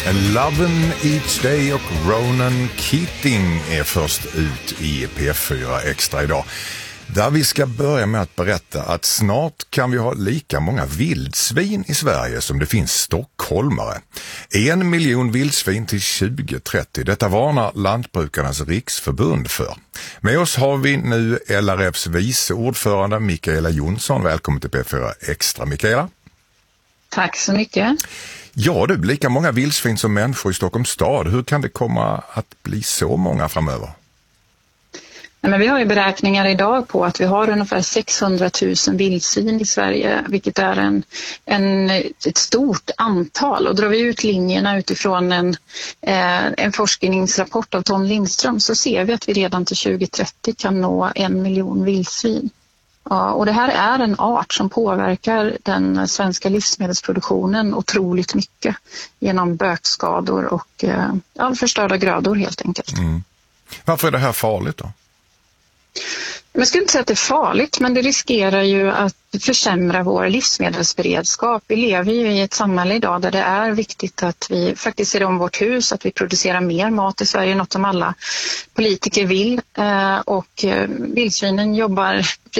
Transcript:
Loven Each Day och Ronan Keating är först ut i P4 Extra idag. Där vi ska börja med att berätta att snart kan vi ha lika många vildsvin i Sverige som det finns stockholmare. 1 miljon vildsvin till 2030. Detta varnar Lantbrukarnas riksförbund för. Med oss har vi nu LRFs vice ordförande Mikaela Jonsson. Välkommen till P4 Extra, Mikaela. Tack så mycket. Ja du, lika många vildsvin som människor i Stockholms stad. Hur kan det komma att bli så många framöver? Men vi har ju beräkningar idag på att vi har ungefär 600 000 vildsvin i Sverige, vilket är ett stort antal. Och drar vi ut linjerna utifrån en forskningsrapport av Tom Lindström så ser vi att vi redan till 2030 kan nå 1 miljon vildsvin. Ja, och det här är en art som påverkar den svenska livsmedelsproduktionen otroligt mycket genom bökskador och förstörda grödor helt enkelt. Mm. Varför är det här farligt då? Jag skulle inte säga att det är farligt, men det riskerar ju att försämra vår livsmedelsberedskap. Vi lever ju i ett samhälle idag där det är viktigt att vi faktiskt ser om vårt hus, att vi producerar mer mat i Sverige, något som alla politiker vill. Och vildsvinen jobbar